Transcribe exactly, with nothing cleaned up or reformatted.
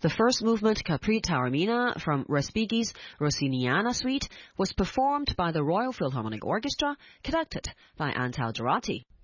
The first movement, Capri Taormina, from Respighi's Rossiniana Suite, was performed by the Royal Philharmonic Orchestra, conducted by Antal Girati.